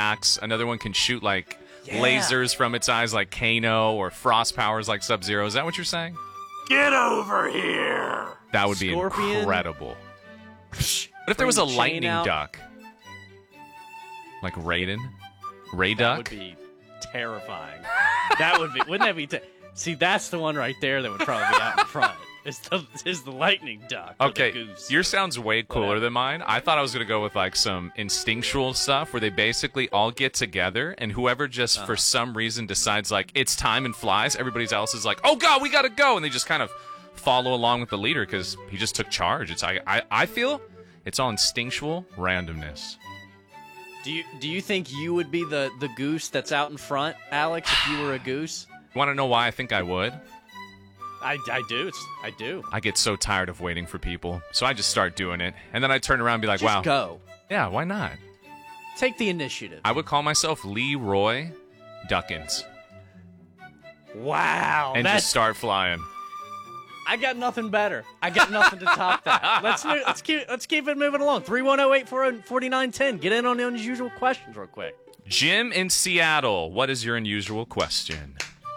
attacks. Another one can shoot like lasers from its eyes like Kano, or frost powers like Sub-Zero. Is that what you're saying? Get over here! That would be Scorpion. Incredible. What if there was a Bring lightning chain out. duck? Like Raiden? That Rayduck? would be terrifying. That would be. Wouldn't that be? See, that's the one right there that would probably be out in front. Is the lightning duck? Or Okay, the goose. yours sounds way cooler Whatever. than mine. I thought I was going to go with like some instinctual stuff where they basically all get together and whoever just for some reason decides like it's time and flies, everybody else is like, oh God, we got to go. And they just kind of follow along with the leader because he just took charge. It's I feel it's all instinctual randomness. Do you think you would be the goose that's out in front, Alex, if you were a goose? Want to know why I think I would? I do. I do. I get so tired of waiting for people, so I just start doing it. And then I turn around and be like, Just wow. go. Yeah, why not? Take the initiative. I would call myself Leroy Duckins Wow. and just start flying. I got nothing better. I got nothing to top that. Let's keep it moving along. 310-840-4910. Get in on the unusual questions real quick. Jim in Seattle, what is your unusual question?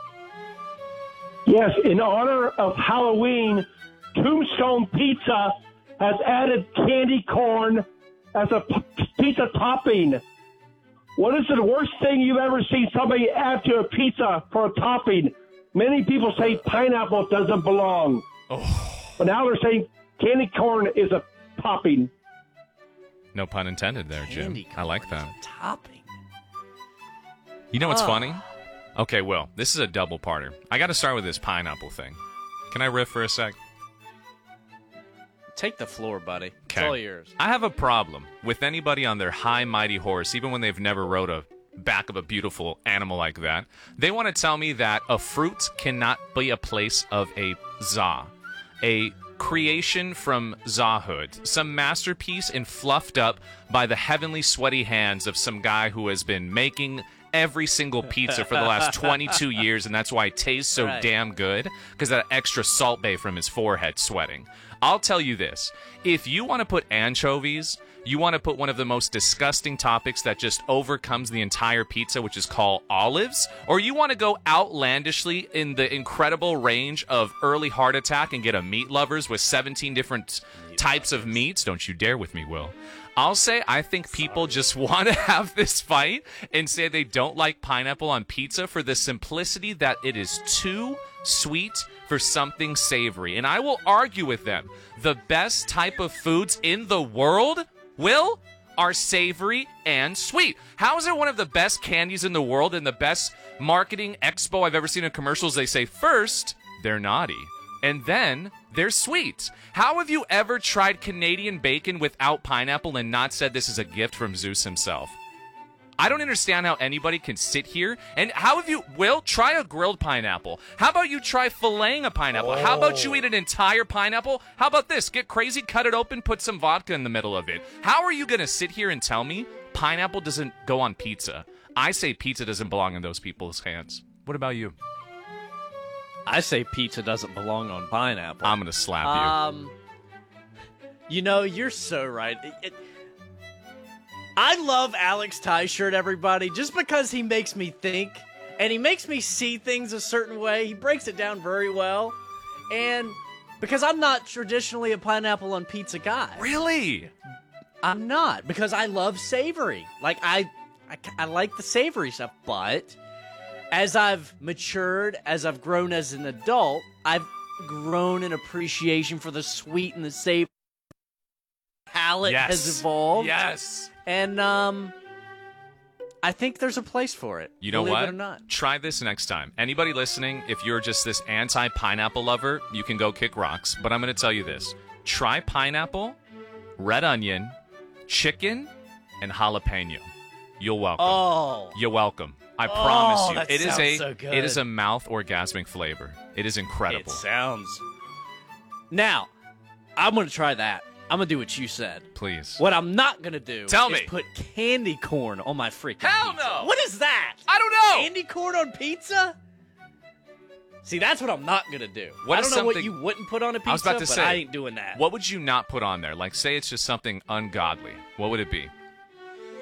Yes, in honor of Halloween, Tombstone Pizza has added candy corn as a pizza topping. What is the worst thing you've ever seen somebody add to a pizza for a topping? Many people say pineapple doesn't belong. But now they're saying candy corn is a topping. No pun intended there, Jim. Candy corn I like that. is a topping. You know what's funny? Okay, Will, this is a double-parter. I got to start with this pineapple thing. Can I riff for a sec? Take the floor, buddy. It's Okay. all yours. I have a problem with anybody on their high, mighty horse, even when they've never rode a back of a beautiful animal like that. They want to tell me that a fruit cannot be a place of a za, a creation from Zahood, some masterpiece and fluffed up by the heavenly sweaty hands of some guy who has been making every single pizza for the last 22 years, and that's why it tastes so Right. damn good, because that extra salt bay from his forehead sweating. I'll tell you this. If you want to put anchovies, you want to put one of the most disgusting topics that just overcomes the entire pizza, which is called olives, or you want to go outlandishly in the incredible range of early heart attack and get a meat lovers with 17 different types of meats, don't you dare with me, Will. I'll say I think people just want to have this fight and say they don't like pineapple on pizza for the simplicity that it is too sweet for something savory. And I will argue with them. The best type of foods in the world, Will, are savory and sweet. How is it one of the best candies in the world and the best marketing expo I've ever seen in commercials? They say first, they're naughty. And then they're sweet. How have you ever tried Canadian bacon without pineapple and not said this is a gift from Zeus himself? I don't understand how anybody can sit here and how have you, Will, try a grilled pineapple. How about you try filleting a pineapple? How about you eat an entire pineapple? How about this? Get crazy, cut it open, put some vodka in the middle of it. How are you going to sit here and tell me pineapple doesn't go on pizza? I say pizza doesn't belong in those people's hands. What about you? I say pizza doesn't belong on pineapple. I'm going to slap you. You know, you're so right. I love Alex Tie Shirt, everybody, just because he makes me think and he makes me see things a certain way. He breaks it down very well. And because I'm not traditionally a pineapple on pizza guy. Really? I'm not, because I love savory. Like, I like the savory stuff, but as I've matured, as I've grown as an adult, I've grown an appreciation for the sweet and the savory. Palate has evolved. Yes. And I think there's a place for it. You know believe what? it or not. Try this next time. Anybody listening, if you're just this anti-pineapple lover, you can go kick rocks. But I'm going to tell you this. Try pineapple, red onion, chicken, and jalapeno. You're welcome. Oh. You're welcome. I promise you. That It is sounds so good. It is a mouth orgasmic flavor. It is incredible. It sounds. Now, I'm going to try that. I'm going to do what you said. Please. What I'm not going to do Tell is me. put candy corn on my freaking Hell pizza. no. What is that? I don't know. Candy corn on pizza? See, that's what I'm not going to do. What I is don't know what something- you wouldn't put on a pizza, I was about to but say, I ain't doing that. What would you not put on there? Like, say it's just something ungodly. What would it be?